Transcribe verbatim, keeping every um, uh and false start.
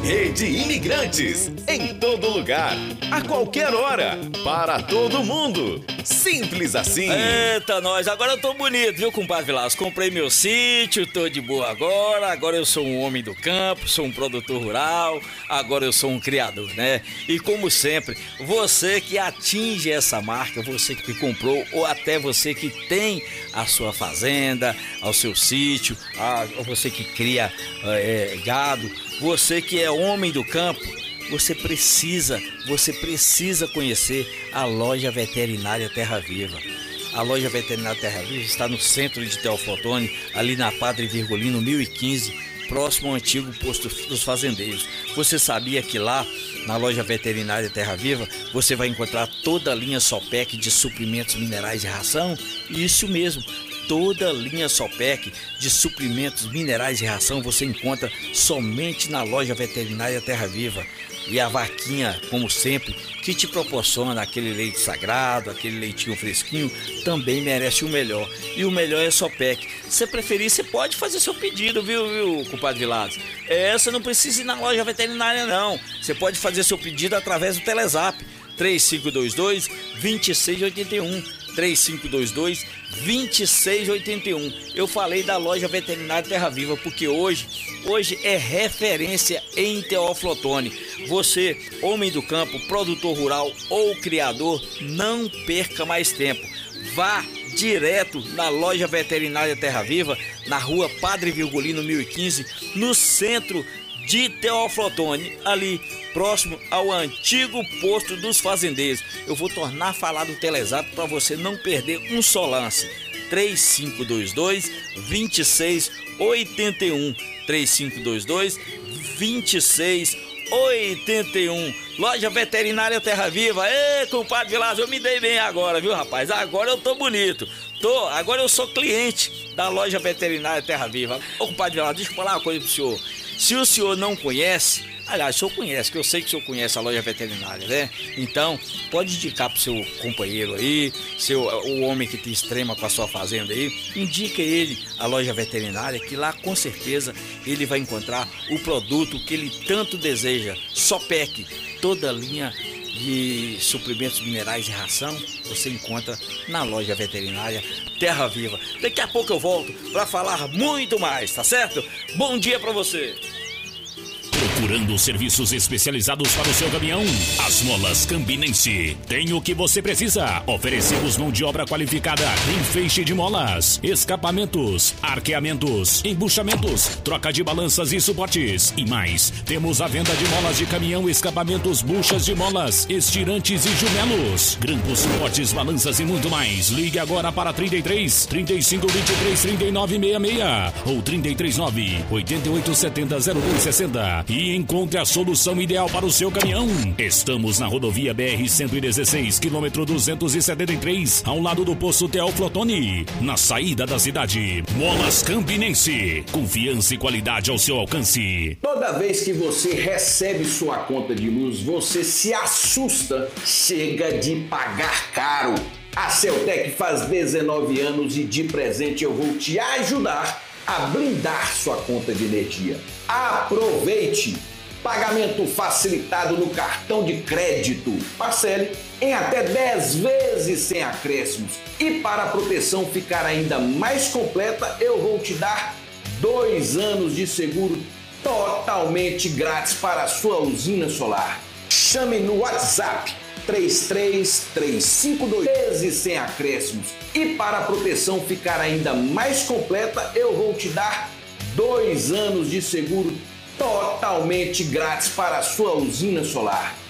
Rede Imigrantes, em todo lugar, a qualquer hora, para todo mundo. Simples assim. Eita, nós, agora eu tô bonito, viu, compadre Vilas? Comprei meu sítio, tô de boa agora, agora eu sou um homem do campo, sou um produtor rural, agora eu sou um criador, né? E como sempre, você que atinge essa marca, você que comprou ou até você que tem a sua fazenda, ao seu sítio, a, ou você que cria é, gado, você que é homem do campo, você precisa, você precisa conhecer a loja veterinária Terra Viva. A loja veterinária Terra Viva está no centro de Teoflotone, ali na Padre Virgulino mil e quinze, próximo ao antigo posto dos fazendeiros. Você sabia que lá, na loja veterinária Terra Viva, você vai encontrar toda a linha Sopec de suprimentos minerais e ração? Isso mesmo. Toda a linha Sopec de suprimentos minerais e ração você encontra somente na loja veterinária Terra Viva. E a vaquinha, como sempre, que te proporciona aquele leite sagrado, aquele leitinho fresquinho, também merece o melhor. E o melhor é Sopec. Se você preferir, você pode fazer seu pedido, viu, viu, compadre Vilas? É, você não precisa ir na loja veterinária, não. Você pode fazer seu pedido através do Telezap. três cinco dois dois, dois seis oito um. três cinco dois dois, dois seis oito um. Eu falei da loja veterinária Terra Viva porque hoje, hoje é referência em Teoflotone. Você, homem do campo, produtor rural ou criador, não perca mais tempo. Vá direto na loja veterinária Terra Viva, na rua Padre Virgulino mil e quinze, no centro de Teoflotone, ali próximo ao antigo posto dos fazendeiros. Eu vou tornar a falar do Telezap para você não perder um só lance. três cinco dois dois, dois seis oito um. três cinco dois dois, dois seis oito um. Loja Veterinária Terra Viva. Ê, compadre Vilas, eu me dei bem agora, viu, rapaz? Agora eu tô bonito. Tô, agora eu sou cliente da Loja Veterinária Terra Viva. Ô, compadre Vilas, deixa eu falar uma coisa pro senhor. Se o senhor não conhece, aliás, o senhor conhece, que eu sei que o senhor conhece a loja veterinária, né? Então, pode indicar pro seu companheiro aí, seu, o homem que te extrema com a sua fazenda aí, indica ele a loja veterinária, que lá com certeza ele vai encontrar o produto que ele tanto deseja. Sopec, toda a linha de suprimentos minerais e ração, você encontra na loja veterinária Terra Viva. Daqui a pouco eu volto para falar muito mais, tá certo? Bom dia para você! Procurando serviços especializados para o seu caminhão? As Molas Campinense tem o que você precisa. Oferecemos mão de obra qualificada em feixe de molas, escapamentos, arqueamentos, embuchamentos, troca de balanças e suportes e mais. Temos a venda de molas de caminhão, escapamentos, buchas de molas, estirantes e jumelos, grampos, suportes, balanças e muito mais. Ligue agora para trinta e três, trinta e cinco, vinte e três, trinta e nove, sessenta e seis ou trinta e três, nove, oito oito, setenta, zero dois sessenta e encontre a solução ideal para o seu caminhão. Estamos na rodovia B R cento e dezesseis, quilômetro duzentos e setenta e três, ao lado do posto Teoflotone, na saída da cidade. Molas Campinense, confiança e qualidade ao seu alcance. Toda vez que você recebe sua conta de luz, você se assusta, chega de pagar caro. A Celtec faz dezenove anos e de presente eu vou te ajudar a blindar sua conta de energia. Aproveite! Pagamento facilitado no cartão de crédito. Parcele em até dez vezes sem acréscimos. E para a proteção ficar ainda mais completa, eu vou te dar dois anos de seguro totalmente grátis para a sua usina solar. Chame no WhatsApp três três três cinco dois vezes sem acréscimos. E para a proteção ficar ainda mais completa, eu vou te dar dois anos de seguro totalmente grátis para a sua usina solar.